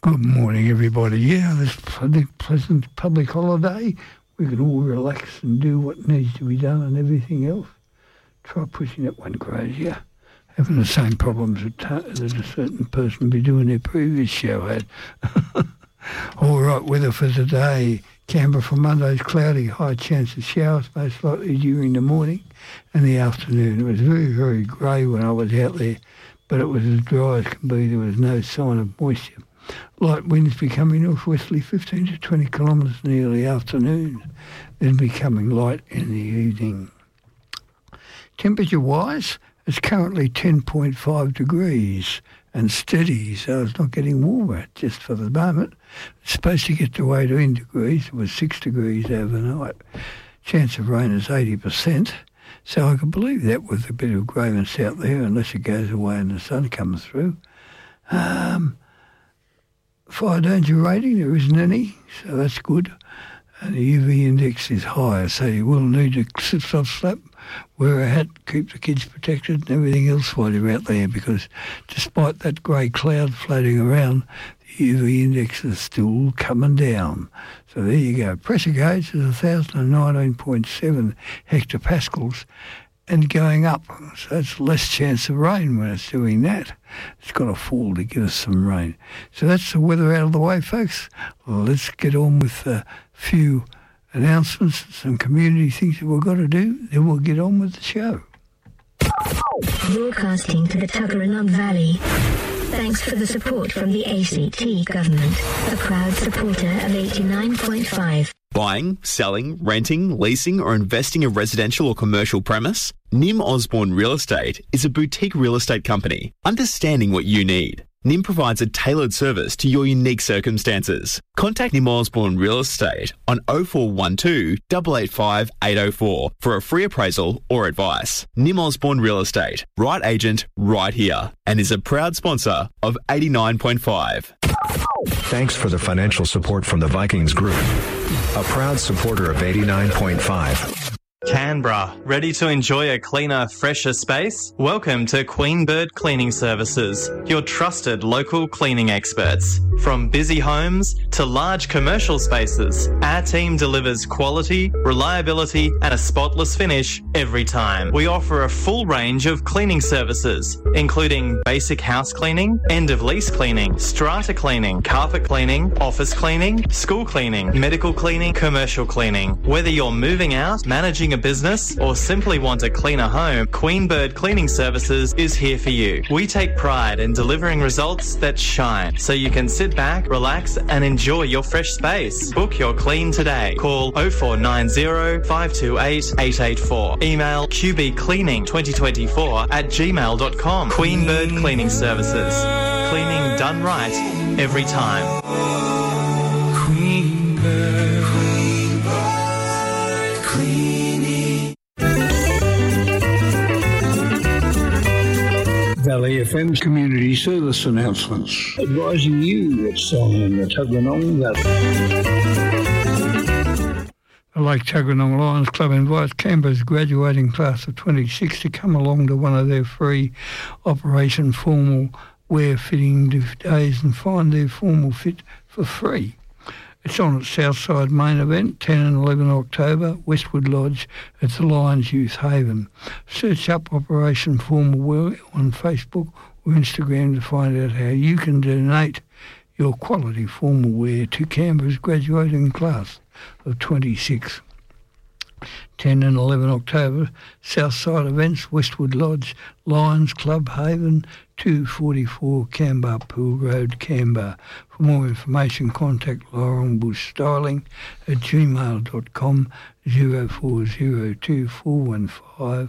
Good morning, everybody. Yeah, this pleasant public holiday. We can all relax and do what needs to be done and everything else. Try pushing that one crazier. Having the same problems that a certain person be doing their previous show had. All right, weather for today. Canberra for Monday's cloudy, high chance of showers, most likely during the morning and the afternoon. It was very, very grey when I was out there, but it was as dry as can be. There was no sign of moisture. Light winds becoming northwesterly 15 to 20 kilometres in the early afternoon, then becoming light in the evening. Temperature-wise, it's currently 10.5 degrees and steady, so it's not getting warmer just for the moment. It's supposed to get to 18 degrees. It was 6 degrees overnight. Chance of rain is 80%, so I can believe that with a bit of greyness out there, unless it goes away and the sun comes through. Fire danger rating, there isn't any, so that's good. And the UV index is higher, so you will need to slip-slap, wear a hat, keep the kids protected and everything else while you're out there, because despite that grey cloud floating around, the UV index is still coming down. So there you go. Pressure gauge is 1,019.7 hectopascals and going up, so it's less chance of rain when it's doing that. It's got to fall to give us some rain. So that's the weather out of the way, folks. Let's get on with a few announcements, some community things that we've got to do, then we'll get on with the show. Broadcasting to the Tuggeranong Valley. Thanks for the support from the ACT government, a proud supporter of 89.5. Buying, selling, renting, leasing or investing a residential or commercial premise? Nim Osborne Real Estate is a boutique real estate company, understanding what you need. Nim provides a tailored service to your unique circumstances. Contact Nim Osborne Real Estate on 0412 885 804 for a free appraisal or advice. Nim Osborne Real Estate, right agent, right here, and is a proud sponsor of 89.5. Thanks for the financial support from the Vikings Group, a proud supporter of 89.5. Canberra, ready to enjoy a cleaner, fresher space? Welcome to Queen Bird Cleaning Services, your trusted local cleaning experts. From busy homes to large commercial spaces, our team delivers quality, reliability and a spotless finish every time. We offer a full range of cleaning services, including basic house cleaning, end-of-lease cleaning, strata cleaning, carpet cleaning, office cleaning, school cleaning, medical cleaning, commercial cleaning. Whether you're moving out, managing a business or simply want a cleaner home, Queen Bird Cleaning Services is here for you. We take pride in delivering results that shine, so you can sit back, relax and enjoy your fresh space. Book your clean today. Call 0490 528 884. Email qbcleaning2024@gmail.com. Queen Bird Cleaning Services. Cleaning done right every time. Queen Bird. Valley FM's community service announcements, advising you what's on in the Tuggeranong Valley. The Lake Tuggeranong Lions Club invites Canberra's graduating class of 26 to come along to one of their free Operation Formal Wear fitting days and find their formal fit for free. It's on at Southside Main Event, 10 and 11 October, Westwood Lodge at the Lions Youth Haven. Search up Operation Formal Wear on Facebook or Instagram to find out how you can donate your quality formal wear to Canberra's graduating class of 26. 10 and 11 October, Southside Events, Westwood Lodge, Lions Club Haven, 244 Canberra Pool Road, Canberra. For more information, contact Lauren Bush Styling at gmail.com 0402 415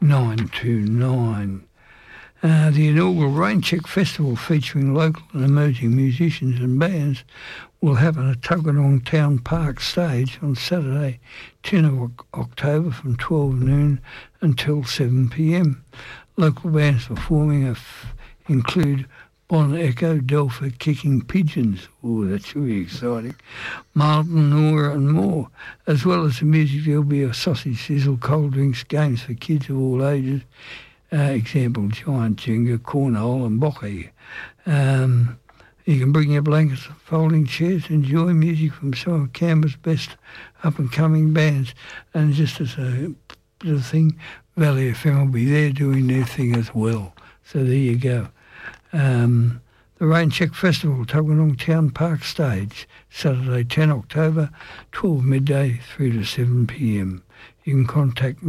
929. The inaugural Raincheck Festival, featuring local and emerging musicians and bands, will happen at Tuggeranong Town Park stage on Saturday, 10 of October from 12 noon until 7 p.m. Local bands performing include Bon Echo, Delphi, Kicking Pigeons, oh, that's really exciting, Martin, Nora and more, as well as the music. There'll be a sausage sizzle, cold drinks, games for kids of all ages, example, giant Jenga, cornhole and bocce. You can bring your blankets and folding chairs and enjoy music from some of Canberra's best up-and-coming bands. And just as a little thing, Valley FM will be there doing their thing as well. So there you go. The Rain Check Festival, Tuggeranong Town Park Stage, Saturday 10 October, 12 midday through to 7 p.m. You can contact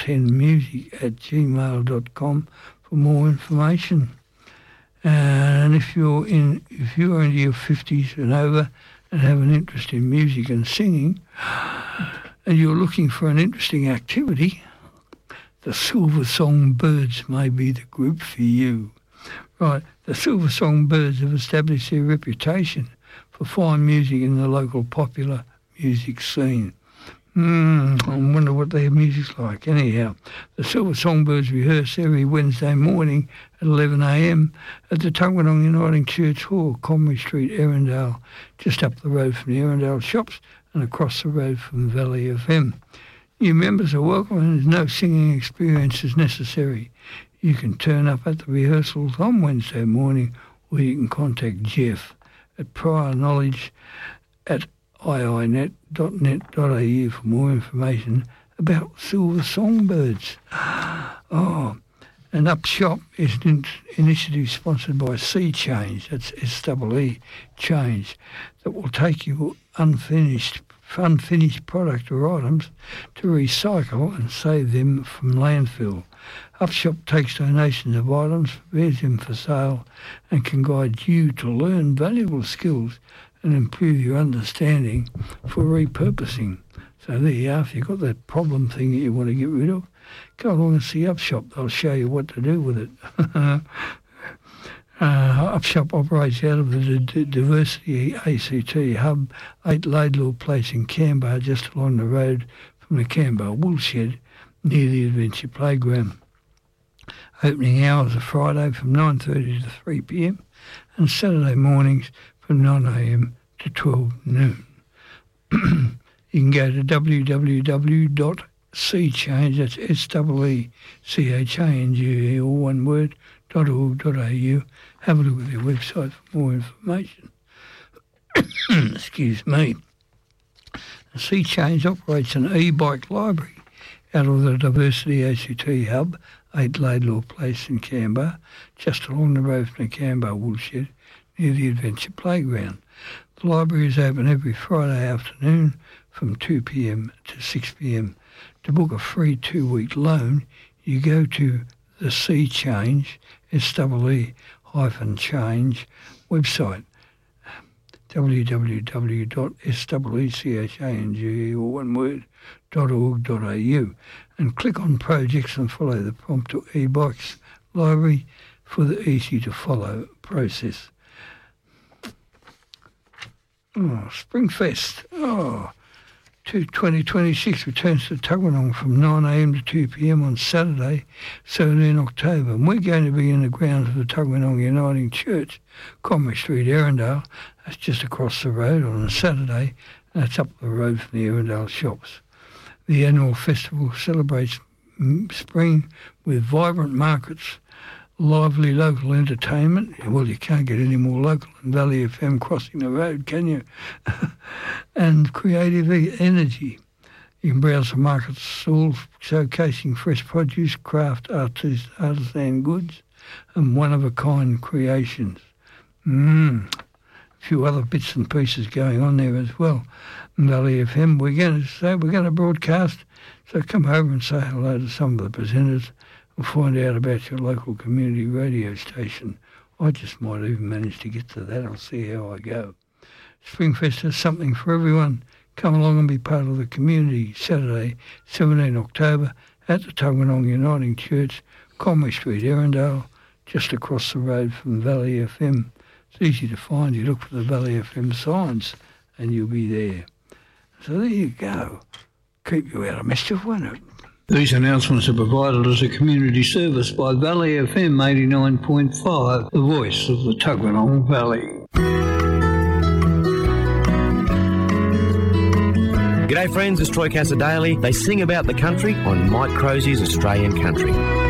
mail10music@gmail.com for more information. And if you're into your 50s and over and have an interest in music and singing, and you're looking for an interesting activity, the Silver Song Birds may be the group for you. Right, the Silver Song Birds have established their reputation for fine music in the local popular music scene. I wonder what their music's like. Anyhow, the Silver Songbirds rehearse every Wednesday morning at 11 a.m. at the Tuggeranong Uniting Church Hall, Comrie Street, Erindale, just up the road from the Erindale shops and across the road from Valley FM. New members are welcome and no singing experience is necessary. You can turn up at the rehearsals on Wednesday morning, or you can contact Jeff at priorknowledge at iinet.net.au for more information about Silver Songbirds. And Up Shop is an initiative sponsored by Sea Change, that's S-E-E Change, that will take you unfinished product or items to recycle and save them from landfill. Upshop takes donations of items, prepares them for sale, and can guide you to learn valuable skills and improve your understanding for repurposing. So there you are. If you've got that problem thing that you want to get rid of, go along and see Upshop. They'll show you what to do with it. Upshop operates out of the Diversity ACT Hub, 8 Laidlaw Place in Canberra, just along the road from the Canberra Woolshed, near the Adventure Playground. Opening hours are Friday from 9:30 to 3 p.m. and Saturday mornings from 9 a.m. to 12 noon. You can go to www.seachange, that's S-E-E-C-H-A-N-G-E, all one word, .org.au. Have a look at their website for more information. Excuse me. Sea Change operates an e-bike library out of the Diversity ACT Hub, 8 Laidlaw Place in Canberra, just along the road from the Canberra Woolshed, near the Adventure Playground. The library is open every Friday afternoon from 2 p.m. to 6 p.m. To book a free 2-week loan, you go to the Sea Change, S-E-E-Change website, www.seechange, or one word, .org.au, and click on projects and follow the prompt to e-bikes library for the easy-to-follow process. Springfest. 2026 returns to Tuggeranong from 9 a.m. to 2 p.m. on Saturday, 17 October. And we're going to be in the grounds of the Tuggeranong Uniting Church, Comrie Street, Erindale. That's just across the road on a Saturday, and that's up the road from the Erindale shops. The annual festival celebrates spring with vibrant markets, lively local entertainment. Well, you can't get any more local than Valley FM crossing the road, can you? And creative energy. You can browse the market stalls showcasing fresh produce, craft, artisan goods, and one-of-a-kind creations. A few other bits and pieces going on there as well. Valley FM, we're going to broadcast, so come over and say hello to some of the presenters and find out about your local community radio station. I just might even manage to get to that. I'll see how I go. Springfest has something for everyone. Come along and be part of the community. Saturday, 17 October, at the Tuggeranong Uniting Church, Comrie Street, Erindale, just across the road from Valley FM. It's easy to find. You look for the Valley FM signs and you'll be there. So there you go. Keep you out of mischief, won't it? These announcements are provided as a community service by Valley FM 89.5, the voice of the Tuggeranong Valley. G'day friends, it's Troy Cassadaly. They sing about the country on Mike Crosey's Australian Country.